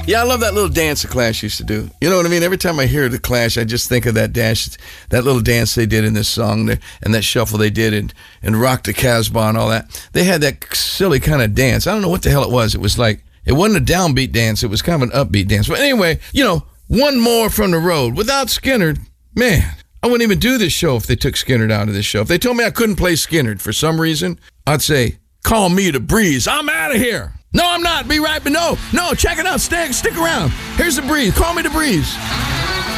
Yeah, I love that little dance the Clash used to do. You know what I mean? Every time I hear the Clash, I just think of that little dance they did in this song and that shuffle they did and Rock the Casbah and all that. They had that silly kind of dance. I don't know what the hell it was. It was like, it wasn't a downbeat dance. It was kind of an upbeat dance. But anyway, one more from the road. Without Skynyrd, man, I wouldn't even do this show if they took Skynyrd out of this show. If they told me I couldn't play Skynyrd for some reason, I'd say, call me the Breeze. I'm out of here. No, I'm not. Be right, but no, check it out. Stick around. Here's the Breeze. Call me the Breeze.